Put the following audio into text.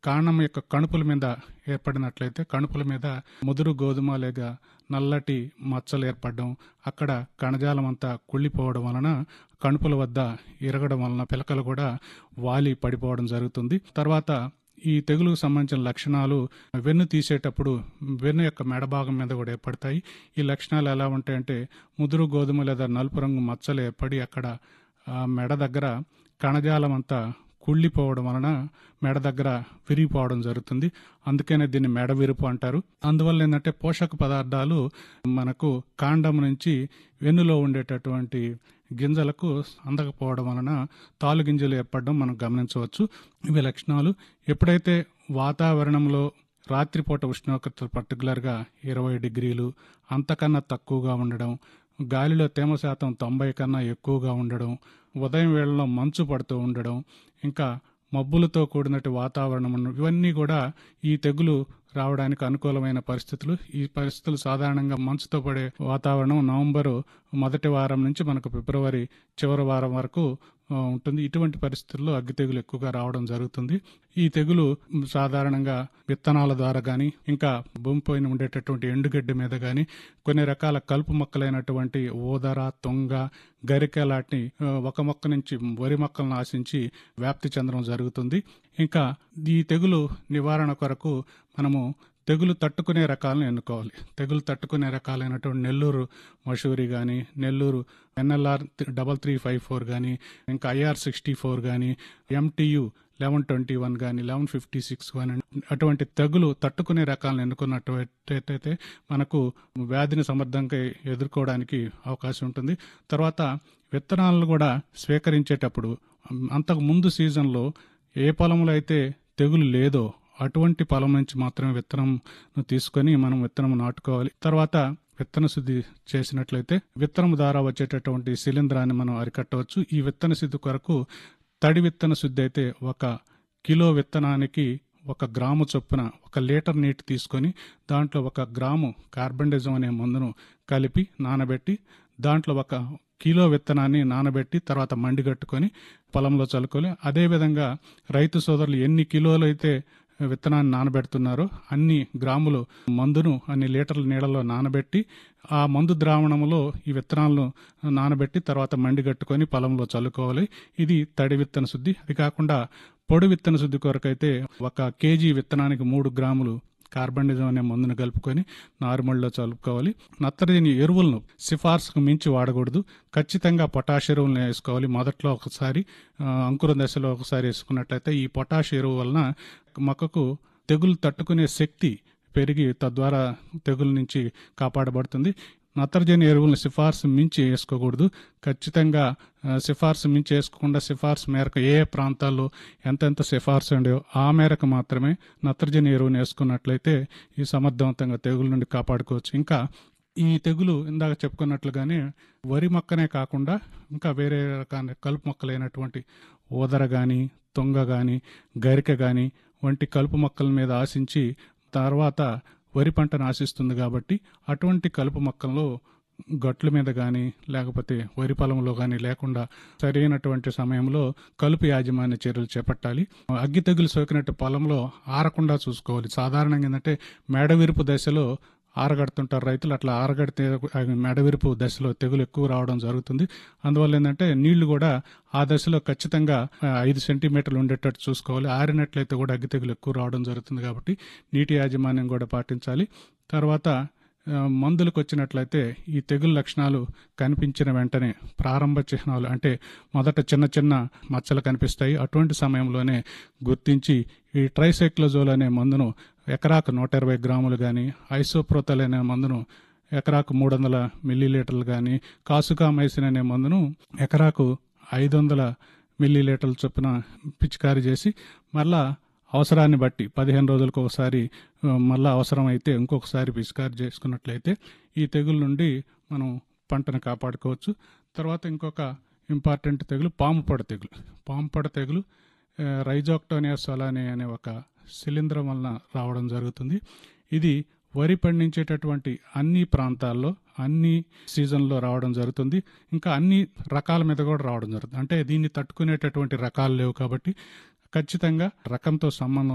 కాండం యొక్క కణుపుల మీద ఏర్పడినట్లయితే కణుపుల మీద ముదురు గోధుమ లేక నల్లటి మచ్చలు ఏర్పడడం, అక్కడ కణజాలం అంతా కుళ్ళిపోవడం వలన కణుపుల వద్ద ఇరగడం వలన పిలకలు కూడా వాలి పడిపోవడం జరుగుతుంది. తర్వాత ఈ తెగులుకు సంబంధించిన లక్షణాలు వెన్ను తీసేటప్పుడు వెన్ను యొక్క మెడ భాగం మీద కూడా ఏర్పడతాయి. ఈ లక్షణాలు ఎలా ఉంటాయంటే ముదురు గోధుమ లేదా నలుపు రంగు మచ్చలు ఏర్పడి అక్కడ మెడ దగ్గర కణజాలం అంతా కుళ్ళిపోవడం వలన మెడ దగ్గర విరిగిపోవడం జరుగుతుంది. అందుకనే దీన్ని మెడ విరుపు అంటారు. అందువల్ల ఏంటంటే పోషక పదార్థాలు మనకు కాండం నుంచి వెన్నులో ఉండేటటువంటి గింజలకు అందకపోవడం వలన తాలు గింజలు ఏర్పడడం మనం గమనించవచ్చు. ఇవి లక్షణాలు. ఎప్పుడైతే వాతావరణంలో రాత్రిపూట ఉష్ణోగ్రతలు పర్టికులర్గా 20 డిగ్రీలు అంతకన్నా తక్కువగా ఉండడం, గాలిలో తేమ శాతం 90 కన్నా ఎక్కువగా ఉండడం, ఉదయం వేళలో మంచు పడుతూ ఉండడం, ఇంకా మబ్బులతో కూడినట్టు వాతావరణం ఇవన్నీ కూడా ఈ తెగులు రావడానికి అనుకూలమైన పరిస్థితులు. ఈ పరిస్థితులు సాధారణంగా మంచుతో పడే వాతావరణం నవంబరు మొదటి వారం నుంచి మనకు ఫిబ్రవరి చివరి వారం వరకు ఉంటుంది. ఇటువంటి పరిస్థితుల్లో అగ్గి తెగులు ఎక్కువగా రావడం జరుగుతుంది. ఈ తెగులు సాధారణంగా విత్తనాల ద్వారా కానీ ఇంకా భూమిపైన ఉండేటటువంటి ఎండుగడ్డి మీద కానీ కొన్ని రకాల కలుపు మొక్కలైనటువంటి ఓదర, తొంగ, గరిక లాంటి ఒక మొక్క నుంచి వరి మొక్కలను ఆశించి వ్యాప్తి చెందడం జరుగుతుంది. ఇంకా ఈ తెగులు నివారణ కొరకు మనము తెగులు తట్టుకునే రకాలను ఎన్నుకోవాలి. తెగులు తట్టుకునే రకాలైనటువంటి నెల్లూరు మసూరి కానీ, నెల్లూరు NLR 3354 కానీ, ఇంకా IR 64 కానీ, MTU 1121 కానీ, 1156 కానీ అటువంటి తెగులు తట్టుకునే రకాలను ఎన్నుకున్నట్టయితే మనకు వ్యాధిని సమర్థంగా ఎదుర్కోవడానికి అవకాశం ఉంటుంది. తర్వాత విత్తనాలను కూడా స్వీకరించేటప్పుడు అంతకు ముందు సీజన్లో ఏ పొలంలో అయితే తెగులు లేదో అటువంటి పొలం నుంచి మాత్రమే విత్తనం తీసుకొని మనం విత్తనం నాటుకోవాలి. తర్వాత విత్తన శుద్ధి చేసినట్లయితే విత్తనం ద్వారా వచ్చేటటువంటి శిలీంధ్రాన్ని మనం అరికట్టవచ్చు. ఈ విత్తన శుద్ధి కొరకు తడి విత్తన శుద్ధి అయితే 1 కిలో విత్తనానికి 1 గ్రాము చొప్పున 1 లీటర్ నీటి తీసుకొని దాంట్లో 1 గ్రాము కార్బండిజం అనే మందును కలిపి నానబెట్టి దాంట్లో 1 కిలో విత్తనాన్ని నానబెట్టి తర్వాత మండిగట్టుకొని పొలంలో చల్లుకోవాలి. అదేవిధంగా రైతు సోదరులు ఎన్ని కిలోలు అయితే విత్తనాన్ని నానబెడుతున్నారో అన్ని గ్రాములు మందును అన్ని లీటర్ల నీళ్ళలో నానబెట్టి ఆ మందు ద్రావణంలో ఈ విత్తనాలను నానబెట్టి తర్వాత మండిగట్టుకొని పొలంలో చల్లుకోవాలి. ఇది తడి విత్తన శుద్ధి. అది కాకుండా పొడి విత్తన శుద్ధి కొరకైతే 1 కేజీ విత్తనానికి 3 గ్రాములు కార్బండిజం అనే మందును కలుపుకొని నారుమడిలో చల్లుకోవాలి. నత్రజని ఎరువులను సిఫార్సుకు మించి వాడకూడదు. ఖచ్చితంగా పొటాష్ ఎరువులను వేసుకోవాలి. మొదట్లో ఒకసారి అంకుర దశలో ఒకసారి వేసుకున్నట్లయితే ఈ పొటాష్ ఎరువు వలన మొక్కకు తెగులు తట్టుకునే శక్తి పెరిగి తద్వారా తెగుల నుంచి కాపాడబడుతుంది. నత్రజని ఎరువులను సిఫార్సు మించి వేసుకోకూడదు. ఖచ్చితంగా సిఫార్సు మించి వేసుకోకుండా సిఫార్సు మేరకు ఏ ప్రాంతాల్లో ఎంతెంత సిఫార్సు ఉండేవో ఆ మేరకు మాత్రమే నత్రజని ఎరువును వేసుకున్నట్లయితే ఈ సమర్థవంతంగా తెగుల నుండి కాపాడుకోవచ్చు. ఇంకా ఈ తెగులు ఇందాక చెప్పుకున్నట్లుగానే వరి మొక్కనే కాకుండా ఇంకా వేరే రకాల కలుపు మొక్కలైనటువంటి ఓదర కానీ, తొంగ కానీ, గరిక కానీ వంటి కలుపు మొక్కల మీద ఆశించి తర్వాత వరి పంటను ఆశిస్తుంది. కాబట్టి అటువంటి కలుపు మొక్కల్లో గట్ల మీద కానీ లేకపోతే వరి పొలంలో కానీ లేకుండా సరైనటువంటి సమయంలో కలుపు యాజమాన్య చర్యలు చేపట్టాలి. అగ్గి తెగులు సోకినట్టు పొలంలో ఆరకుండా చూసుకోవాలి. సాధారణంగా ఏంటంటే మెడవిరుపు దశలో ఆరగడుతుంటారు రైతులు. అట్లా ఆరగడితే మెడవిరుపు దశలో తెగులు ఎక్కువ రావడం జరుగుతుంది. అందువల్ల ఏంటంటే నీళ్లు కూడా ఆ దశలో ఖచ్చితంగా 5 సెంటీమీటర్లు ఉండేటట్టు చూసుకోవాలి. ఆరినట్లయితే కూడా అగ్గి తెగులు ఎక్కువ రావడం జరుగుతుంది. కాబట్టి నీటి యాజమాన్యం కూడా పాటించాలి. తర్వాత మందులకు వచ్చినట్లయితే ఈ తెగులు లక్షణాలు కనిపించిన వెంటనే ప్రారంభ చిహ్నాలు అంటే మొదట చిన్న చిన్న మచ్చలు కనిపిస్తాయి. అటువంటి సమయంలోనే గుర్తించి ఈ ట్రైసైక్లోజోల్ అనే మందును ఎకరాకు 120 గ్రాములు కానీ, ఐసోప్రోతల్ అనే మందును ఎకరాకు 300 మిల్లీలీటర్లు కానీ, కాసుకామైసిన్ అనే మందును ఎకరాకు 500 మిల్లీలీటర్ల చొప్పున పిచికారీ చేసి మళ్ళా అవసరాన్ని బట్టి 15 రోజులకు ఒకసారి మళ్ళా అవసరమైతే ఇంకొకసారి పిచికారీ చేసుకున్నట్లయితే ఈ తెగుల నుండి మనం పంటను కాపాడుకోవచ్చు. తర్వాత ఇంకొక ఇంపార్టెంట్ తెగులు పాముపొడ తెగులు. పాముపొడ తెగులు రైజోక్టోనియా సొలానే అనే ఒక శిలీంధ్రం వలన రావడం జరుగుతుంది. ఇది వరి పండించేటటువంటి అన్ని ప్రాంతాల్లో అన్ని సీజన్లో రావడం జరుగుతుంది. ఇంకా అన్ని రకాల మీద కూడా రావడం జరుగుతుంది. అంటే దీన్ని తట్టుకునేటటువంటి రకాలు లేవు కాబట్టి ఖచ్చితంగా రకంతో సంబంధం